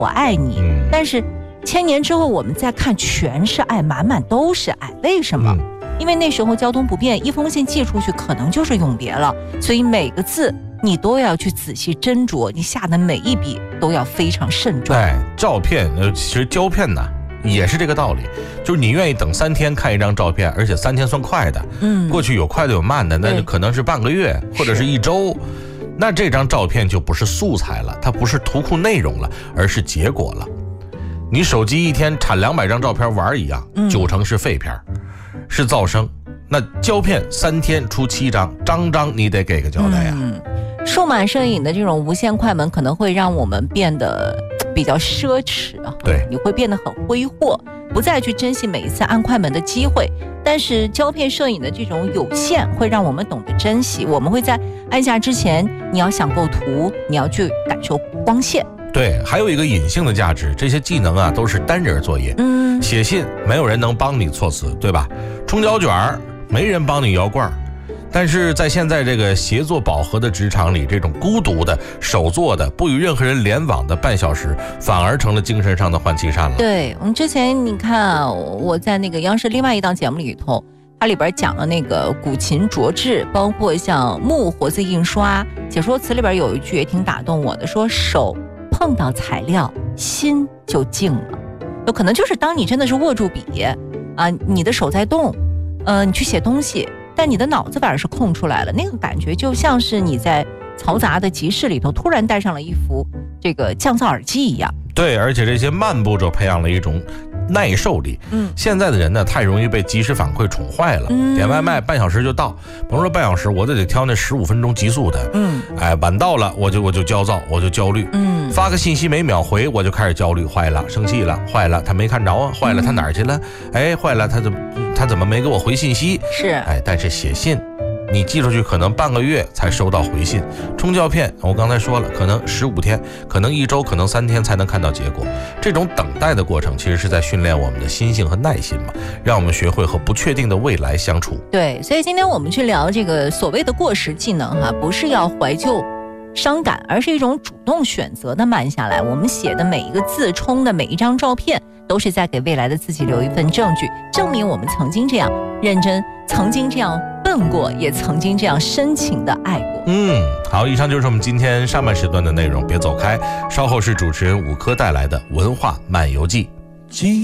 我爱你，但是1000年之后我们再看，全是爱，满满都是爱。为什么？因为那时候交通不便，一封信寄出去可能就是永别了，所以每个字你都要去仔细斟酌，你下的每一笔都要非常慎重。 对，照片其实胶片呢也是这个道理，就是你愿意等3天看一张照片，而且3天算快的，过去有快的有慢的，那就可能是半个月或者是1周，那这张照片就不是素材了，它不是图库内容了，而是结果了。你手机一天产200张照片玩一样，9成是废片，是噪声。那胶片3天出7张，张你得给个交代呀。 数码摄影的这种无限快门可能会让我们变得比较奢侈啊， 对， 你会变得很挥霍，不再去珍惜每一次按快门的机会。但是胶片摄影的这种有限会让我们懂得珍惜，我们会在按下之前，你要想构图，你要去感受光线。 对，还有一个隐性的价值，这些技能啊都是单人作业。写信没有人能帮你措辞，对吧？冲胶卷没人帮你摇罐。但是在现在这个协作饱和的职场里，这种孤独的手做的不与任何人联网的半小时，反而成了精神上的换气扇了。 对，我们之前你看我在那个央视另外一档节目里头，它里边讲了那个古琴琢制，包括像木活字印刷，解说词里边有一句也挺打动我的，说手碰到材料，心就静了。有可能就是当你真的是握住笔你的手在动，你去写东西，但你的脑子反而是空出来了，那个感觉就像是你在嘈杂的集市里头突然戴上了一副这个降噪耳机一样。 对，而且这些慢步骤培养了一种耐受力。现在的人呢，太容易被及时反馈宠坏了。点外卖半小时就到，甭说半小时，我得挑那15分钟极速的。晚到了我就焦躁，我就焦虑。发个信息没秒回，我就开始焦虑，坏了，生气了，坏了，他没看着啊，坏了，他哪儿去了？坏了，他怎么没给我回信息？ 是， 但是写信，你寄出去可能半个月才收到回信，冲胶片我刚才说了，可能15天，可能1周，可能3天才能看到结果。这种等待的过程其实是在训练我们的心性和耐心嘛，让我们学会和不确定的未来相处。 对，所以今天我们去聊这个所谓的过时技能不是要怀旧伤感，而是一种主动选择的慢下来。我们写的每一个字，冲的每一张照片，都是在给未来的自己留一份证据，证明我们曾经这样认真，曾经这样笨过，也曾经这样深情的爱过。 好，以上就是我们今天上半时段的内容，别走开，稍后是主持人5科带来的文化漫游记。